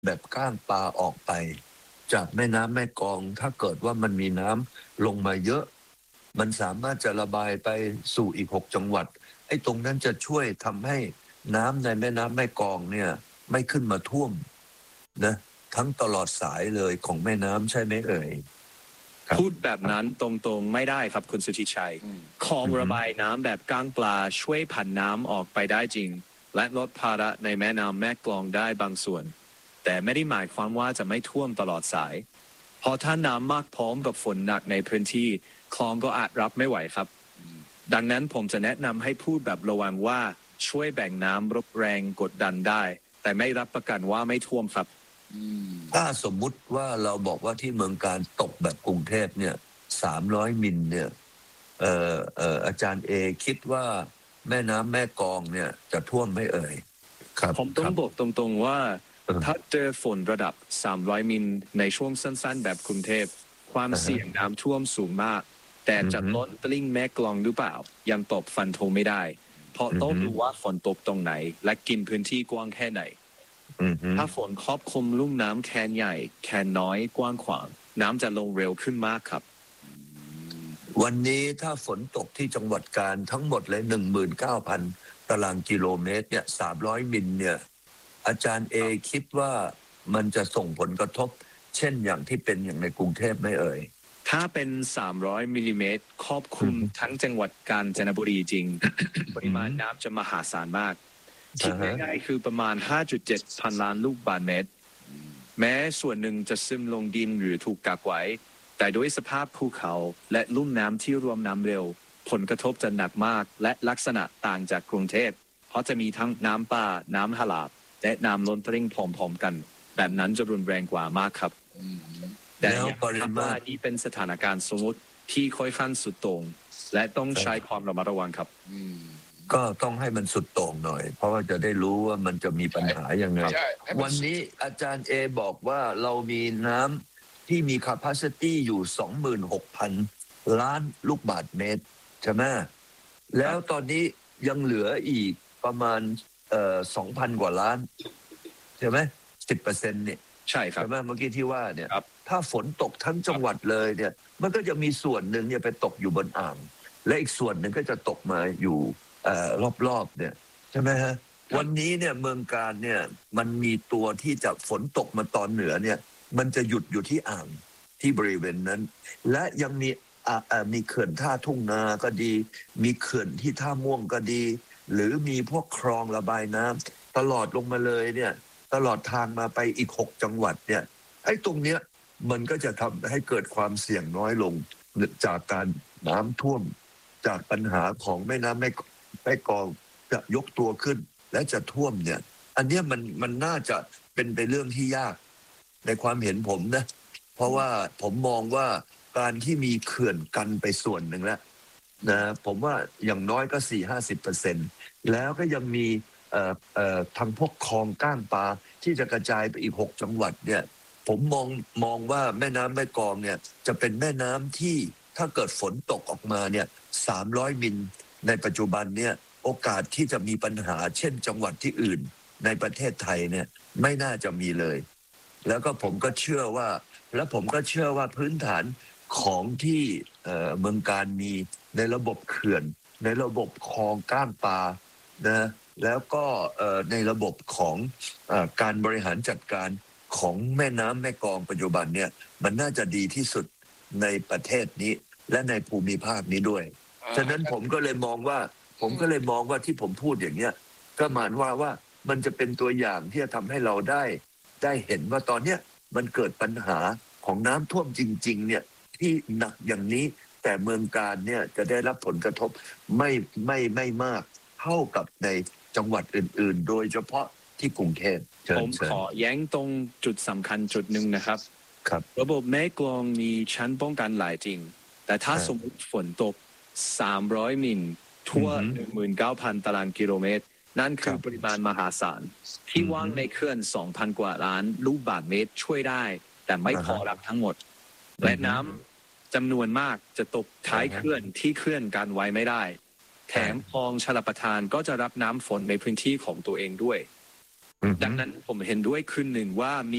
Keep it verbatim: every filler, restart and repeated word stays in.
แบบก้างปลาออกไปจากแม่น้ำแม่กลองถ้าเกิดว่ามันมีน้ำลงมาเยอะมันสามารถจะระบายไปสู่อีกหกจังหวัดไอ้ตรงนั้นจะช่วยทำให้น้ำในแม่น้ำแม่กลองเนี่ยไม่ขึ้นมาท่วมนะทั้งตลอดสายเลยของแม่น้ำใช่ไหมเอ่ยพูดแบบนั้นตรงๆไม่ได้ครับคุณสุทธิชัยคลองระบายน้ำแบบก้างปลาช่วยผันน้ำออกไปได้จริงและลดภาระในแม่น้ำแม่กลองได้บางส่วนแต่ไม่ได้หมายความว่าจะไม่ท่วมตลอดสายเพราะถ้าน้ำมากพร้อมกับฝนหนักในพื้นที่คลองก็อาจรับไม่ไหวครับดังนั้นผมจะแนะนำให้พูดแบบระวังว่าช่วยแบ่งน้ำรบแรงกดดันได้แต่ไม่รับประกันว่าไม่ท่วมครับถ้าสมมุติว่าเราบอกว่าที่เมืองการตกแบบกรุงเทพเนี่ยสามร้อยมิลเนี่ยเอ่อเอ่ออาจารย์เอคิดว่าแม่น้ำแม่กลองเนี่ยจะท่วมไม่เอ่ยครับผมต้องบอกตรงๆว่าถ้าเจอฝนระดับสามร้อยมิลในช่วงสั้นๆแบบกรุงเทพความเสี่ยงน้ำท่วมสูงมากแต่จะล้นตลิ่งแม่กลองหรือเปล่ายังตอบฟันธงไม่ได้เพราะต้องดูว่าฝนตกตรงไหนและกินพื้นที่กว้างแค่ไหนถ้าฝนครอบคลุมลุ่มน้ำแคนใหญ่แคนน้อยกว้างขวางน้ำจะลงเร็วขึ้นมากครับวันนี้ถ้าฝนตกที่จังหวัดกาญทั้งหมดเลยหนึ่งหมื่นเก้าพันตารางกิโลเมตรเนี่ยสามร้อยมิลเนี่ยอาจารย์เอคิดว่ามันจะส่งผลกระทบเช่นอย่างที่เป็นอย่างในกรุงเทพไม่เอ่ยถ้าเป็นสามร้อยมิลลิเมตรครอบคลุมทั้งจังหวัดกาญจนบุรีจริงปริมาณน้ำจะมหาศาลมากคิดง่ายๆคือประมาณ ห้าจุดเจ็ด พันล้านลูกบาศก์เมตรแม้ส่วนหนึ่งจะซึมลงดินหรือถูกกักไว้แต่ด้วยสภาพภูเขาและลุ่มน้ำที่รวมน้ำเร็วผลกระทบจะหนักมากและลักษณะต่างจากกรุงเทพเพราะจะมีทั้งน้ำป่าน้ำหลากและน้ำล้นตลิ่งพร้อมๆกันแบบนั้นจะรุนแรงกว่ามากครับแต่อย่างว่านี่เป็นสถานการณ์สมมติที่ค่อยขั้นสุดโต่งและต้องใช้ความระมัดระวังครับก็ต้องให้มันสุดโต่งหน่อยเพราะว่าจะได้รู้ว่ามันจะมีปัญหายังไงวันนี้อาจารย์เอบอกว่าเรามีน้ำที่มี capacity อยู่ สองหมื่นหกพัน ล้านลูกบาศก์เมตรใช่ไหมแล้วตอนนี้ยังเหลืออีกประมาณเอ่อ สองพัน กว่าล้านใช่ไหม สิบเปอร์เซ็นต์ เนี่ยใช่ครับใช่ไหมเมื่อกี้ที่ว่าเนี่ยถ้าฝนตกทั้งจังหวัดเลยเนี่ยมันก็จะมีส่วนหนึ่งเนี่ยไปตกอยู่บนอ่างและอีกส่วนหนึ่งก็จะตกมาอยู่รอบๆเนี่ยใช่ไหมฮะวันนี้เนี่ยเมืองการเนี่ยมันมีตัวที่จะฝนตกมาตอนเหนือเนี่ยมันจะหยุดอยู่ที่อ่างที่บริเวณนั้นและยังมีมีเขื่อนท่าทุ่งนาก็ดีมีเขื่อนที่ท่าม่วงก็ดีหรือมีพวกคลองระบายน้ำตลอดลงมาเลยเนี่ยตลอดทางมาไปอีกหกจังหวัดเนี่ยไอ้ตรงเนี้ยมันก็จะทำให้เกิดความเสี่ยงน้อยลงจากการน้ำท่วมจากปัญหาของแม่น้ำแม่แม่กลองจะยกตัวขึ้นและจะท่วมเนี่ยอันนี้มันมันน่าจะเป็นไปเรื่องที่ยากในความเห็นผมนะเพราะว่าผมมองว่าการที่มีเขื่อนกันไปส่วนหนึ่งแล้วนะผมว่าอย่างน้อยก็ สี่ห้าสิบเปอร์เซ็นต์ แล้วก็ยังมีเอ่อเอ่อทางพวกคลองก้างปลาที่จะกระจายไปอีกหกจังหวัดเนี่ยผมมองมองว่าแม่น้ำแม่กลองเนี่ยจะเป็นแม่น้ำที่ถ้าเกิดฝนตกออกมาเนี่ยสามร้อยมิลในปัจจุบันเนี่ยโอกาสที่จะมีปัญหาเช่นจังหวัดที่อื่นในประเทศไทยเนี่ยไม่น่าจะมีเลยแล้วก็ผมก็เชื่อว่าและผมก็เชื่อว่าพื้นฐานของที่เอ่อเมืองการมีในระบบเขื่อนในระบบคลองก้างปลานะแล้วก็ในระบบของการบริหารจัดการของแม่น้ำแม่กลองปัจจุบันเนี่ยมันน่าจะดีที่สุดในประเทศนี้และในภูมิภาคนี้ด้วยฉะนั้นผมก็เลยมองว่าผมก็เลยมองว่าที่ผมพูดอย่างเนี้ยก็หมายว่าว่ามันจะเป็นตัวอย่างที่จะทำให้เราได้ได้เห็นว่าตอนเนี้ยมันเกิดปัญหาของน้ำท่วมจริงๆเนี่ยที่หนักอย่างนี้แต่เมืองการเนี่ยจะได้รับผลกระทบไม่ไม่ไม่มากเท่ากับในจังหวัดอื่นๆโดยเฉพาะที่กรุงเทพผมขอแย้งตรงจุดสำคัญจุดหนึ่งนะครับครับระบบแม่กลองมีชั้นป้องกันหลายจริงแต่ถ้าสมมติฝนตกสามร้อยมิลทั่ว หนึ่งหมื่นเก้าพัน ตารางกิโลเมตรนั่นคือปริมาณมหาศาลที่ว่างในเขื่อน สองพัน กว่าล้านลูกบาศก์เมตรช่วยได้แต่ไม่พอรับทั้งหมดและน้ำจำนวนมากจะตกท้ายเขื่อนที่เขื่อนกันไว้ไม่ได้แถมคลองชลประทานก็จะรับน้ำฝนในพื้นที่ของตัวเองด้วยดังนั้นผมเห็นด้วยคืนหนึ่งว่ามี